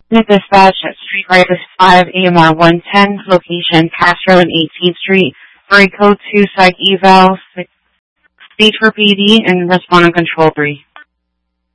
Unit dispatch at Street Riders 5 AMR 110, location Castro and 18th Street, for a code 2 psych eval, stage for PD, and respond on control 3.